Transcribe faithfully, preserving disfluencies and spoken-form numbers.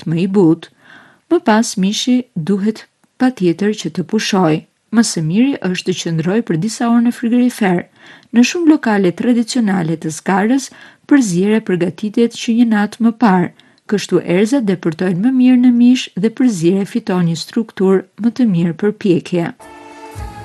jetë më i butë. Më pas mishi duhet patjetër që të pushojë. Më së miri është të qëndrojë për disa orë në frigorifer. Në shumë lokale tradicionale të zgarrës, përzierja përgatitet që një natë më parë. Kështu erëzat depërtojnë më mirë në mish dhe përzierja fiton një strukturë më të mirë për pjekje.